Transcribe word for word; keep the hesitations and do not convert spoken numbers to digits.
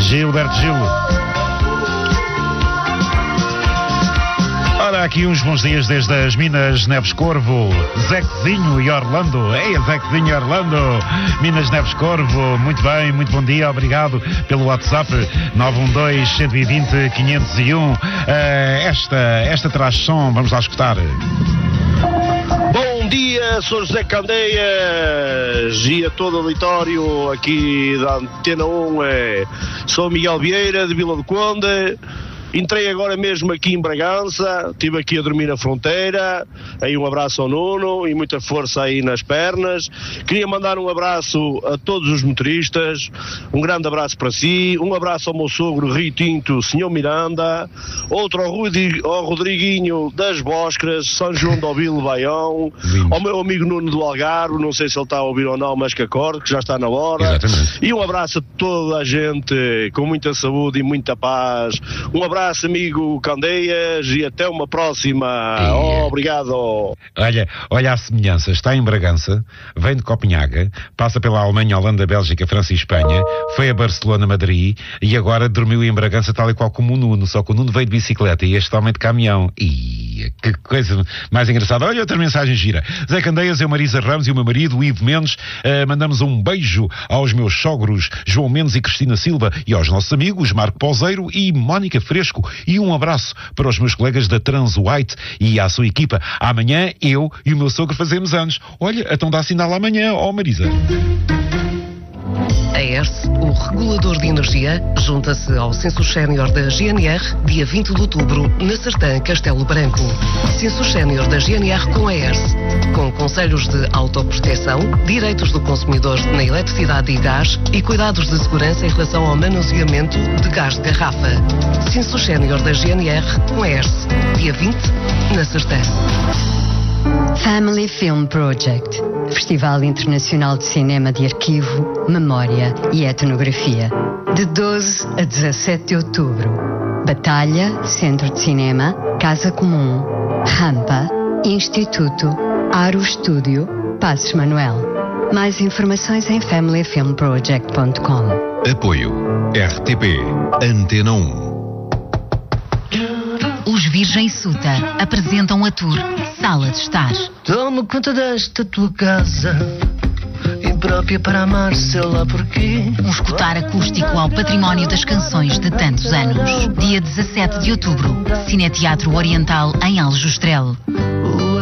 Gilberto Gil. Ora, aqui uns bons dias desde as Minas Neves Corvo, Zequezinho e Orlando. Ei, Zequezinho e Orlando, Minas Neves Corvo, muito bem, muito bom dia, obrigado pelo WhatsApp nove um dois, um dois zero, quinhentos e um. Uh, esta, esta traz som, vamos lá escutar. Bom dia, sou José Candeias e a todo o auditório aqui da Antena um. É, sou Miguel Vieira de Vila do Conde. Entrei agora mesmo aqui em Bragança, estive aqui a dormir na fronteira, aí um abraço ao Nuno e muita força aí nas pernas. Queria mandar um abraço a todos os motoristas, um grande abraço para si, um abraço ao meu sogro Rio Tinto, senhor Miranda, outro ao, Rudi, ao Rodriguinho das Boscras, São João do Ovilo Baião, ao meu amigo Nuno do Algarve, não sei se ele está a ouvir ou não, mas que acorde, que já está na hora. Exatamente. E um abraço a toda a gente, com muita saúde e muita paz. Um abraço, amigo Candeias, e até uma próxima. E... Oh, obrigado. Olha, olha a semelhança. Está em Bragança, vem de Copenhaga, passa pela Alemanha, Holanda, Bélgica, França e Espanha, foi a Barcelona, Madrid e agora dormiu em Bragança tal e qual como o Nuno, só que o Nuno veio de bicicleta e este homem de caminhão. E que coisa mais engraçada. Olha outra mensagem gira. Zé Candeias, eu, Marisa Ramos e o meu marido, o Ivo Mendes, uh, mandamos um beijo aos meus sogros João Mendes e Cristina Silva e aos nossos amigos Marco Pozeiro e Mónica Fresco. E um abraço para os meus colegas da Trans White e à sua equipa. Amanhã eu e o meu sogro fazemos anos. Olha, então dá sinal amanhã, ó oh, Marisa. A E R S, o regulador de energia, junta-se ao Censo Sénior da G N R, dia vinte de outubro, na Sertã, Castelo Branco. Censo Sénior da G N R com a E R S, com conselhos de autoproteção, direitos do consumidor na eletricidade e gás e cuidados de segurança em relação ao manuseamento de gás de garrafa. Censo Sénior da G N R com a E R S, dia vinte, na Sertã. Family Film Project, Festival Internacional de Cinema de Arquivo, Memória e Etnografia, de doze a dezassete de outubro. Batalha, Centro de Cinema, Casa Comum, Rampa, Instituto, Aro Estúdio, Passos Manuel. Mais informações em family film project ponto com. Apoio R T P Antena um. Os Virgem Suta apresentam a tour Sala de Estar. Toma conta desta tua casa, imprópria para amar, sei lá porquê. Um escutar acústico ao património das canções de tantos anos. Dia dezassete de outubro, Cineteatro Oriental em Aljustrel.